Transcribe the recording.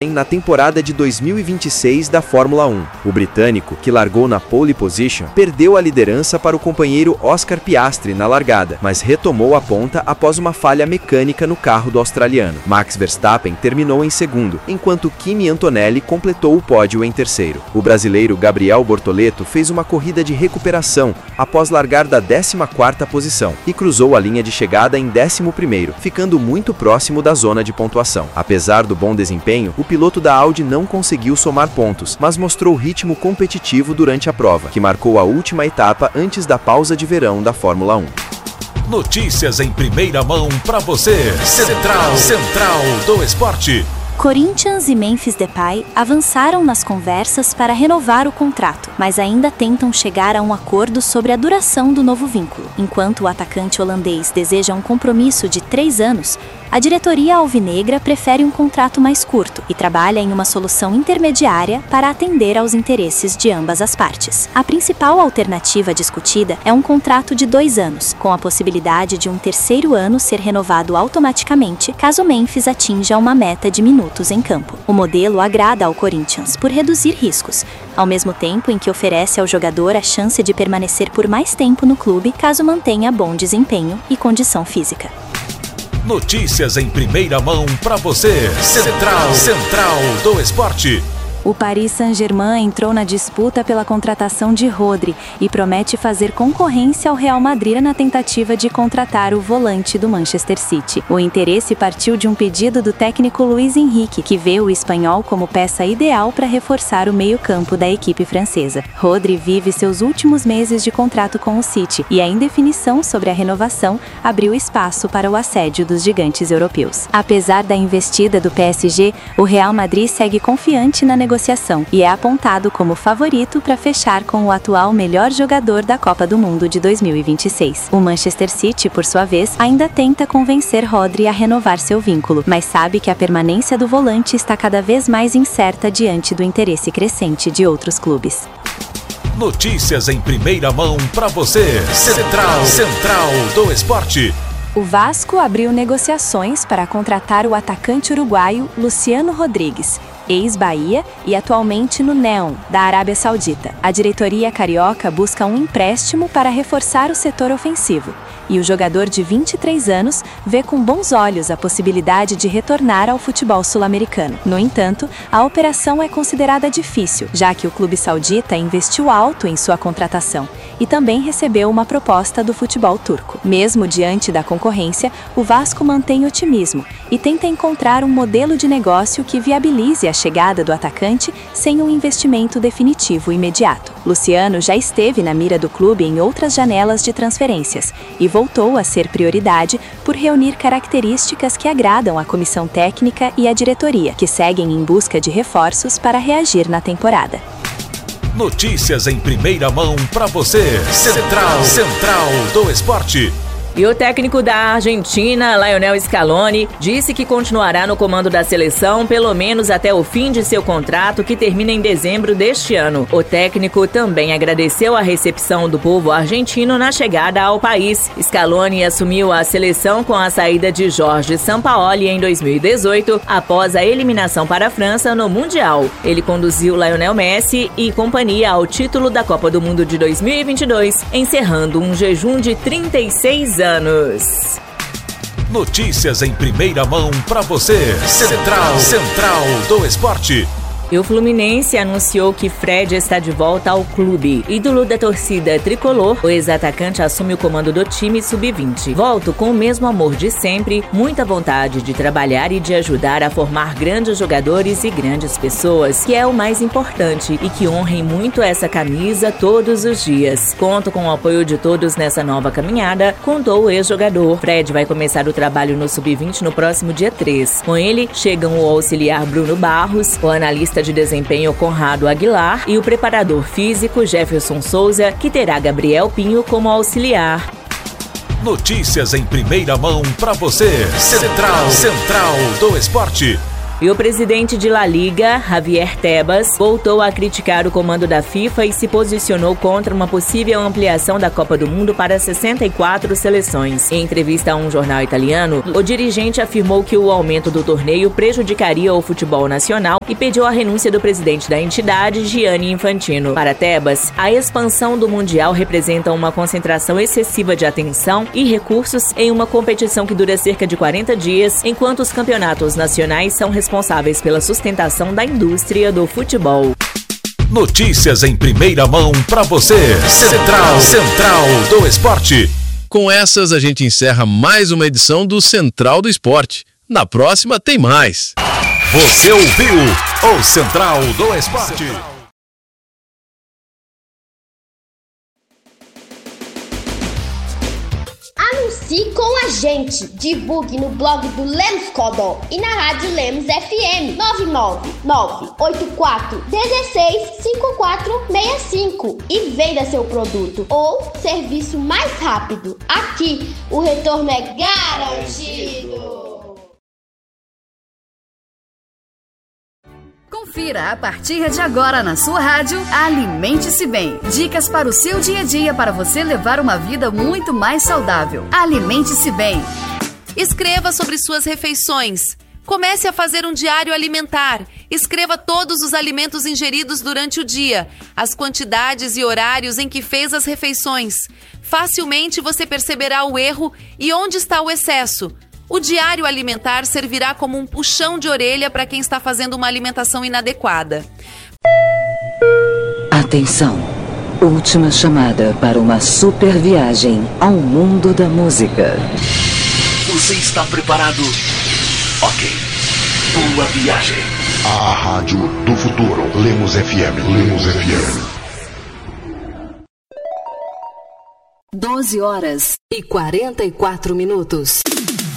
na temporada de 2026 da Fórmula 1. O britânico, que largou na pole position, perdeu a liderança para o companheiro Oscar Piastri na largada, mas retomou a ponta após uma falha mecânica no carro do australiano. Max Verstappen terminou em segundo, enquanto Kimi Antonelli completou o pódio em terceiro. O brasileiro Gabriel Bortoleto fez uma corrida de recuperação após largar da 14ª posição e cruzou a linha de chegada em 11º, ficando muito próximo da zona de pontuação. Apesar do bom desempenho, o piloto da Audi não conseguiu somar pontos, mas mostrou ritmo competitivo durante a prova, que marcou a última etapa antes da pausa de verão da Fórmula 1. Notícias em primeira mão para você. Central do Esporte. Corinthians e Memphis Depay avançaram nas conversas para renovar o contrato, mas ainda tentam chegar a um acordo sobre a duração do novo vínculo. Enquanto o atacante holandês deseja um compromisso de 3 anos, a diretoria alvinegra prefere um contrato mais curto e trabalha em uma solução intermediária para atender aos interesses de ambas as partes. A principal alternativa discutida é um contrato de 2 anos, com a possibilidade de um terceiro ano ser renovado automaticamente caso Memphis atinja uma meta de minutos em campo. O modelo agrada ao Corinthians por reduzir riscos, ao mesmo tempo em que oferece ao jogador a chance de permanecer por mais tempo no clube caso mantenha bom desempenho e condição física. Notícias em primeira mão para você. Central do Esporte. O Paris Saint-Germain entrou na disputa pela contratação de Rodri e promete fazer concorrência ao Real Madrid na tentativa de contratar o volante do Manchester City. O interesse partiu de um pedido do técnico Luis Enrique, que vê o espanhol como peça ideal para reforçar o meio-campo da equipe francesa. Rodri vive seus últimos meses de contrato com o City e a indefinição sobre a renovação abriu espaço para o assédio dos gigantes europeus. Apesar da investida do PSG, o Real Madrid segue confiante na negociação e é apontado como favorito para fechar com o atual melhor jogador da Copa do Mundo de 2026. O Manchester City, por sua vez, ainda tenta convencer Rodri a renovar seu vínculo, mas sabe que a permanência do volante está cada vez mais incerta diante do interesse crescente de outros clubes. Notícias em primeira mão para você. Central do Esporte. O Vasco abriu negociações para contratar o atacante uruguaio Luciano Rodrigues, ex-Bahia e atualmente no Neon, da Arábia Saudita. A diretoria carioca busca um empréstimo para reforçar o setor ofensivo, e o jogador de 23 anos vê com bons olhos a possibilidade de retornar ao futebol sul-americano. No entanto, a operação é considerada difícil, já que o clube saudita investiu alto em sua contratação e também recebeu uma proposta do futebol turco. Mesmo diante da concorrência, o Vasco mantém otimismo e tenta encontrar um modelo de negócio que viabilize a chegada do atacante sem um investimento definitivo imediato. Luciano já esteve na mira do clube em outras janelas de transferências e voltou a ser prioridade por reunir características que agradam a comissão técnica e a diretoria, que seguem em busca de reforços para reagir na temporada. Notícias em primeira mão para você. Central do Esporte. E o técnico da Argentina, Lionel Scaloni, disse que continuará no comando da seleção pelo menos até o fim de seu contrato, que termina em dezembro deste ano. O técnico também agradeceu a recepção do povo argentino na chegada ao país. Scaloni assumiu a seleção com a saída de Jorge Sampaoli em 2018, após a eliminação para a França no Mundial. Ele conduziu Lionel Messi e companhia ao título da Copa do Mundo de 2022, encerrando um jejum de 36 anos. Notícias em primeira mão para você. Central do Esporte. E o Fluminense anunciou que Fred está de volta ao clube. Ídolo da torcida tricolor, o ex-atacante assume o comando do time sub-20. Volto com o mesmo amor de sempre, muita vontade de trabalhar e de ajudar a formar grandes jogadores e grandes pessoas, que é o mais importante, e que honrem muito essa camisa todos os dias. Conto com o apoio de todos nessa nova caminhada, contou o ex-jogador. Fred vai começar o trabalho no sub-20 no próximo dia 3. Com ele, chegam o auxiliar Bruno Barros, o analista de desempenho Conrado Aguilar e o preparador físico Jefferson Souza, que terá Gabriel Pinho como auxiliar. Notícias em primeira mão para você. Central do Esporte. E o presidente de La Liga, Javier Tebas, voltou a criticar o comando da FIFA e se posicionou contra uma possível ampliação da Copa do Mundo para 64 seleções. Em entrevista a um jornal italiano, o dirigente afirmou que o aumento do torneio prejudicaria o futebol nacional e pediu a renúncia do presidente da entidade, Gianni Infantino. Para Tebas, a expansão do Mundial representa uma concentração excessiva de atenção e recursos em uma competição que dura cerca de 40 dias, enquanto os campeonatos nacionais são responsáveis pela sustentação da indústria do futebol. Notícias em primeira mão para você. Central do Esporte. Com essas, a gente encerra mais uma edição do Central do Esporte. Na próxima tem mais. Você ouviu o Central do Esporte. Anuncie com a gente. Divulgue no blog do Lemos Codó e na rádio Lemos FM 99984165465 e venda seu produto ou serviço mais rápido. Aqui o retorno é garantido. Confira a partir de agora na sua rádio Alimente-se Bem. Dicas para o seu dia a dia para você levar uma vida muito mais saudável. Alimente-se Bem. Escreva sobre suas refeições. Comece a fazer um diário alimentar. Escreva todos os alimentos ingeridos durante o dia, as quantidades e horários em que fez as refeições. Facilmente você perceberá o erro e onde está o excesso. O diário alimentar servirá como um puxão de orelha para quem está fazendo uma alimentação inadequada. Atenção! Última chamada para uma super viagem ao mundo da música. Você está preparado? Ok. Boa viagem. A rádio do futuro. Lemos FM. Lemos FM. 12 horas e 44 minutos.